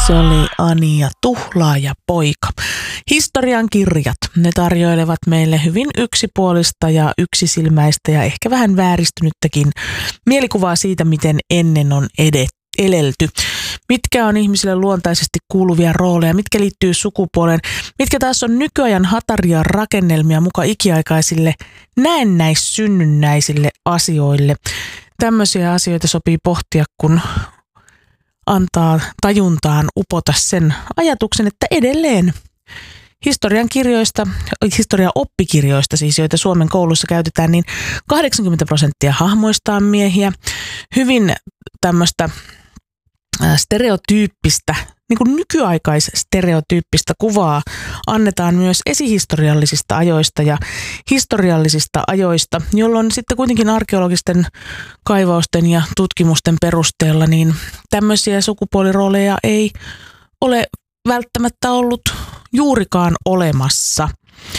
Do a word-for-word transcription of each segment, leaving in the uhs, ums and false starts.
Se oli Ania Tuhlaaja poika. Historian kirjat, ne tarjoilevat meille hyvin yksipuolista ja yksisilmäistä ja ehkä vähän vääristynyttäkin mielikuvaa siitä, miten ennen on edetty. elelty. Mitkä on ihmisille luontaisesti kuuluvia rooleja, mitkä liittyy sukupuoleen, mitkä taas on nykyajan hataria rakennelmia muka ikiaikaisille näennäissynnynnäisille asioille. Tämmöisiä asioita sopii pohtia, kun antaa tajuntaan upota sen ajatuksen, että edelleen historian kirjoista, historian oppikirjoista siis, joita Suomen koulussa käytetään, niin kahdeksankymmentä prosenttia hahmoista on miehiä. Hyvin tämmöistä stereotyyppistä, niin kuin nykyaikaisstereotyyppistä kuvaa annetaan myös esihistoriallisista ajoista ja historiallisista ajoista, jolloin sitten kuitenkin arkeologisten kaivausten ja tutkimusten perusteella niin tämmöisiä sukupuolirooleja ei ole välttämättä ollut juurikaan olemassa.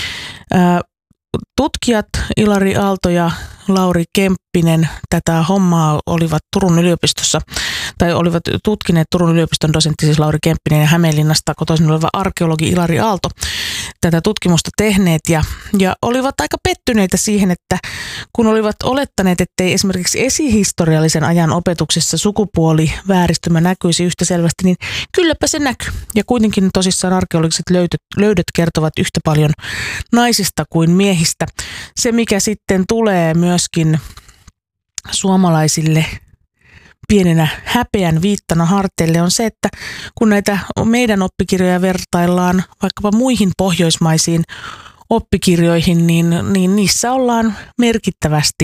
Tutkijat Ilari Aalto ja Lauri Kemppinen tätä hommaa olivat Turun yliopistossa, tai olivat tutkineet Turun yliopiston dosentti siis Lauri Kemppinen ja Hämeenlinnasta kotoisin oleva arkeologi Ilari Aalto tätä tutkimusta tehneet ja, ja olivat aika pettyneitä siihen, että kun olivat olettaneet, ettei esimerkiksi esihistoriallisen ajan opetuksessa sukupuolivääristymä näkyisi yhtä selvästi, niin kylläpä se näkyy. Ja kuitenkin tosissaan arkeologiset löydöt, löydöt kertovat yhtä paljon naisista kuin miehistä. Se, mikä sitten tulee myöskin suomalaisille pienenä häpeän viittana harteille on se, että kun näitä meidän oppikirjoja vertaillaan vaikkapa muihin pohjoismaisiin oppikirjoihin, niin, niin niissä ollaan merkittävästi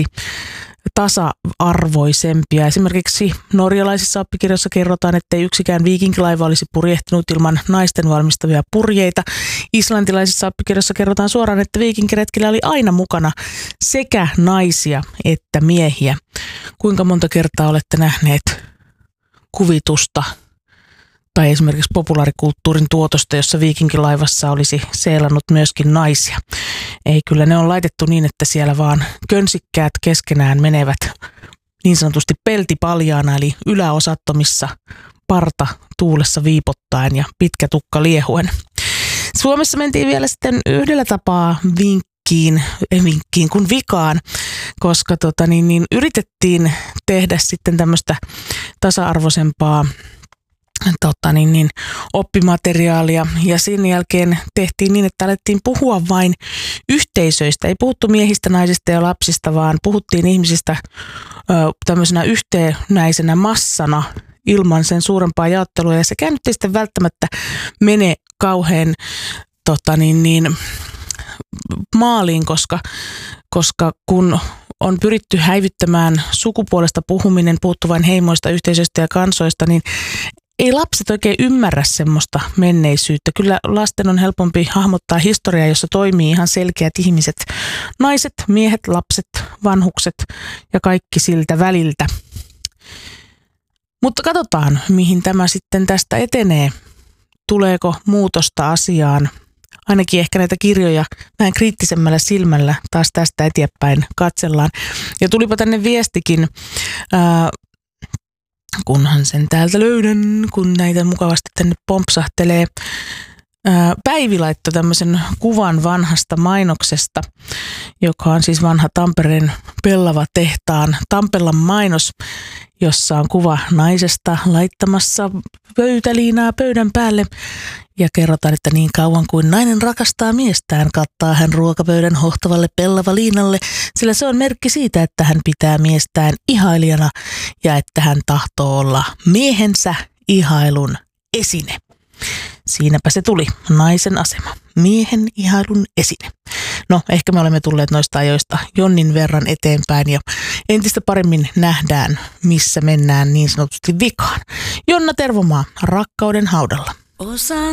tasa-arvoisempia. Esimerkiksi norjalaisissa oppikirjoissa kerrotaan, ettei yksikään viikinkilaiva olisi purjehtinut ilman naisten valmistavia purjeita. Islantilaisissa oppikirjoissa kerrotaan suoraan, että viikinkiretkillä oli aina mukana sekä naisia että miehiä. Kuinka monta kertaa olette nähneet kuvitusta tai esimerkiksi populaarikulttuurin tuotosta, jossa viikinkilaivassa olisi seilannut myöskin naisia? Ei, kyllä ne on laitettu niin, että siellä vaan könsikkäät keskenään menevät niin sanotusti peltipaljaana, eli yläosattomissa parta tuulessa viipottaen ja pitkä tukka liehuen. Suomessa mentiin vielä sitten yhdellä tapaa vinkkiin, ei vinkkiin kuin vikaan, koska tota, niin, niin, yritettiin tehdä sitten tämmöistä tasa-arvoisempaa Tota, niin, niin, oppimateriaalia ja sen jälkeen tehtiin niin, että alettiin puhua vain yhteisöistä. Ei puhuttu miehistä, naisista ja lapsista, vaan puhuttiin ihmisistä ö, tämmöisenä yhtenäisenä massana ilman sen suurempaa jaottelua. Ja sekään nyt ei sitten välttämättä mene kauhean tota, niin, niin, maaliin, koska, koska kun on pyritty häivyttämään sukupuolesta puhuminen, puhuttu vain heimoista, yhteisöistä ja kansoista, niin ei lapset oikein ymmärrä semmoista menneisyyttä. Kyllä lasten on helpompi hahmottaa historiaa, jossa toimii ihan selkeät ihmiset. Naiset, miehet, lapset, vanhukset ja kaikki siltä väliltä. Mutta katsotaan, mihin tämä sitten tästä etenee. Tuleeko muutosta asiaan? Ainakin ehkä näitä kirjoja vähän kriittisemmällä silmällä taas tästä eteenpäin katsellaan. Ja tulipa tänne viestikin, ää, kunhan sen täältä löydän, kun näitä mukavasti tänne pompsahtelee. Päivi laittoi tämmöisen kuvan vanhasta mainoksesta, joka on siis vanha Tampereen Pellava tehtaan Tampellan mainos, jossa on kuva naisesta laittamassa pöytäliinaa pöydän päälle. Ja kerrotaan, että niin kauan kuin nainen rakastaa miestään, kattaa hän ruokapöydän hohtavalle pellavaliinalle, sillä se on merkki siitä, että hän pitää miestään ihailijana ja että hän tahtoo olla miehensä ihailun esine. Siinäpä se tuli, naisen asema, miehen ihailun esine. No, ehkä me olemme tulleet noista ajoista jonnin verran eteenpäin ja entistä paremmin nähdään, missä mennään niin sanotusti vikaan. Jonna Tervomaa, Rakkauden haudalla. Osaan